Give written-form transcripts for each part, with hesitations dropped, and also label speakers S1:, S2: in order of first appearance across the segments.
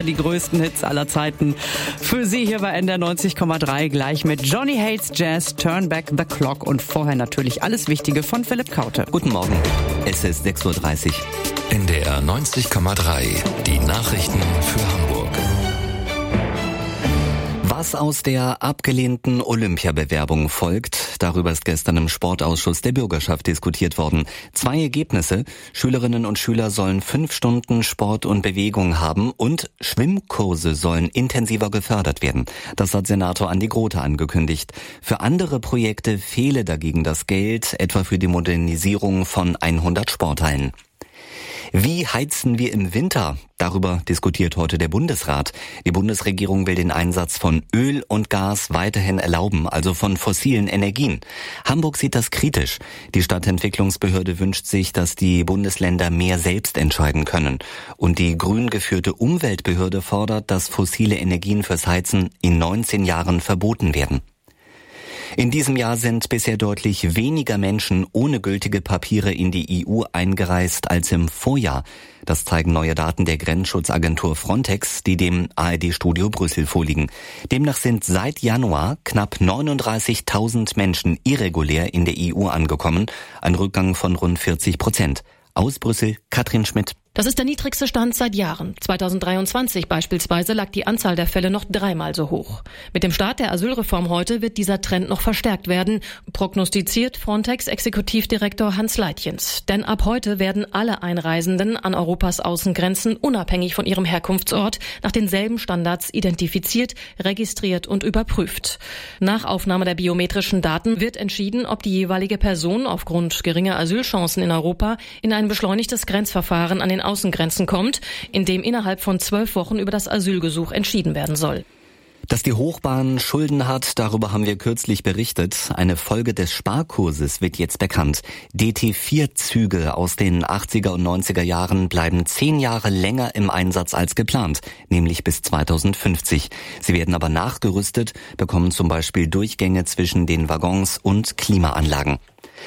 S1: die größten Hits aller Zeiten. Für Sie hier bei NDR 90,3 gleich mit Johnny Hates Jazz, Turn Back the Clock und vorher natürlich alles Wichtige von Philipp Kaute.
S2: Guten Morgen, es ist 6.30 Uhr.
S3: NDR 90,3, die Nachrichten für Hamburg.
S2: Was aus der abgelehnten Olympiabewerbung folgt, darüber ist gestern im Sportausschuss der Bürgerschaft diskutiert worden. 2 Ergebnisse: Schülerinnen und Schüler sollen 5 Stunden Sport und Bewegung haben und Schwimmkurse sollen intensiver gefördert werden. Das hat Senator Andi Grote angekündigt. Für andere Projekte fehle dagegen das Geld, etwa für die Modernisierung von 100 Sporthallen. Wie heizen wir im Winter? Darüber diskutiert heute der Bundesrat. Die Bundesregierung will den Einsatz von Öl und Gas weiterhin erlauben, also von fossilen Energien. Hamburg sieht das kritisch. Die Stadtentwicklungsbehörde wünscht sich, dass die Bundesländer mehr selbst entscheiden können. Und die grün geführte Umweltbehörde fordert, dass fossile Energien fürs Heizen in 19 Jahren verboten werden. In diesem Jahr sind bisher deutlich weniger Menschen ohne gültige Papiere in die EU eingereist als im Vorjahr. Das zeigen neue Daten der Grenzschutzagentur Frontex, die dem ARD-Studio Brüssel vorliegen. Demnach sind seit Januar knapp 39.000 Menschen irregulär in der EU angekommen, ein Rückgang von rund 40%. Aus Brüssel, Katrin Schmidt.
S4: Das ist der niedrigste Stand seit Jahren. 2023 beispielsweise lag die Anzahl der Fälle noch 3-mal so hoch. Mit dem Start der Asylreform heute wird dieser Trend noch verstärkt werden, prognostiziert Frontex-Exekutivdirektor Hans Leitjens. Denn ab heute werden alle Einreisenden an Europas Außengrenzen unabhängig von ihrem Herkunftsort nach denselben Standards identifiziert, registriert und überprüft. Nach Aufnahme der biometrischen Daten wird entschieden, ob die jeweilige Person aufgrund geringer Asylchancen in Europa in ein beschleunigtes Grenzverfahren an den Außengrenzen kommt, in dem innerhalb von 12 Wochen über das Asylgesuch entschieden werden soll.
S2: Dass die Hochbahn Schulden hat, darüber haben wir kürzlich berichtet. Eine Folge des Sparkurses wird jetzt bekannt. DT4-Züge aus den 80er und 90er Jahren bleiben 10 Jahre länger im Einsatz als geplant, nämlich bis 2050. Sie werden aber nachgerüstet, bekommen zum Beispiel Durchgänge zwischen den Waggons und Klimaanlagen.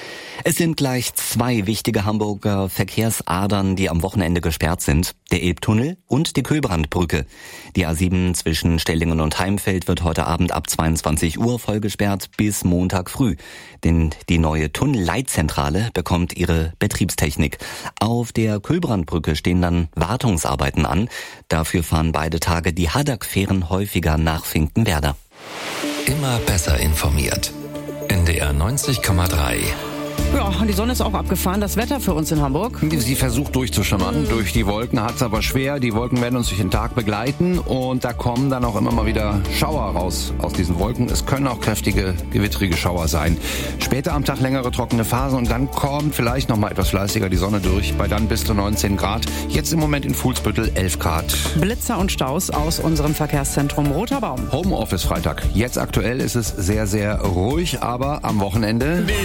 S2: Es sind gleich 2 wichtige Hamburger Verkehrsadern, die am Wochenende gesperrt sind. Der Elbtunnel und die Kühlbrandbrücke. Die A7 zwischen Stellingen und Heimfeld wird heute Abend ab 22 Uhr voll gesperrt bis Montag früh. Denn die neue Tunnelleitzentrale bekommt ihre Betriebstechnik. Auf der Kühlbrandbrücke stehen dann Wartungsarbeiten an. Dafür fahren beide Tage die Haddock-Fähren häufiger nach Finkenwerder.
S3: Immer besser informiert. NDR 90,3.
S1: Ja, und die Sonne ist auch abgefahren. Das Wetter für uns in Hamburg.
S5: Sie versucht durchzuschimmern. Durch die Wolken hat es aber schwer. Die Wolken werden uns durch den Tag begleiten und da kommen dann auch immer mal wieder Schauer raus aus diesen Wolken. Es können auch kräftige, gewittrige Schauer sein. Später am Tag längere trockene Phasen und dann kommt vielleicht noch mal etwas fleißiger die Sonne durch. Bei dann bis zu 19 Grad. Jetzt im Moment in Fuhlsbüttel 11 Grad.
S1: Blitzer und Staus aus unserem Verkehrszentrum Roter Baum.
S5: Homeoffice Freitag. Jetzt aktuell ist es sehr, sehr ruhig, aber am Wochenende...
S3: Die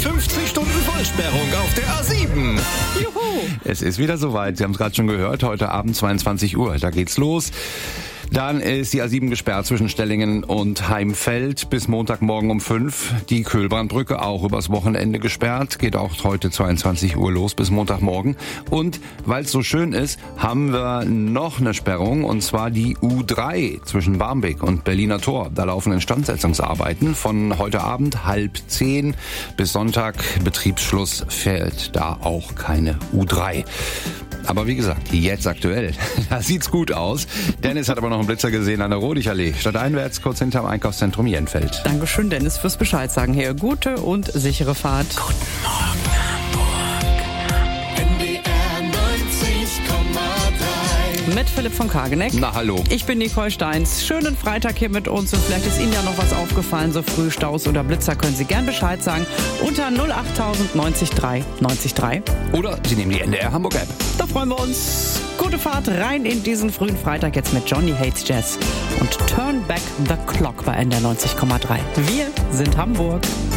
S3: 55 Stunden Vollsperrung auf der A7.
S1: Juhu!
S5: Es ist wieder soweit. Sie haben es gerade schon gehört. Heute Abend 22 Uhr. Da geht's los. Dann ist die A7 gesperrt zwischen Stellingen und Heimfeld bis Montagmorgen um 5. Die Kühlbrandbrücke auch übers Wochenende gesperrt. Geht auch heute 22 Uhr los bis Montagmorgen. Und weil es so schön ist, haben wir noch eine Sperrung. Und zwar die U3 zwischen Barmbek und Berliner Tor. Da laufen Instandsetzungsarbeiten. Von heute Abend 9:30 bis Sonntag Betriebsschluss fährt da auch keine U3. Aber wie gesagt, jetzt aktuell, da sieht's gut aus. Dennis hat aber noch einen Blitzer gesehen an der Rodicherallee. Stadteinwärts, kurz hinterm Einkaufszentrum Jenfeld.
S1: Dankeschön, Dennis, fürs Bescheid sagen hier. Gute und sichere Fahrt.
S3: Guten Morgen, Hamburg.
S6: NDR 90,3.
S1: Mit Philipp von Kageneck.
S5: Na hallo.
S1: Ich bin Nicole Steins. Schönen Freitag hier mit uns und vielleicht ist Ihnen ja noch was aufgefallen, so früh Staus oder Blitzer, können Sie gern Bescheid sagen unter 08000 90 3 90 3.
S5: Oder Sie nehmen die NDR Hamburg App.
S1: Da freuen wir uns. Gute Fahrt rein in diesen frühen Freitag jetzt mit Johnny Hates Jazz und Turn Back the Clock bei NDR 90,3. Wir sind Hamburg.